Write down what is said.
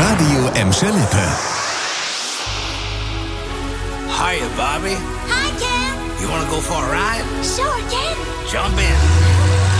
Radio Emscher Lippe. Hiya, Bobby. Hi, Ken. You want to go for a ride? Sure, Ken. Jump in.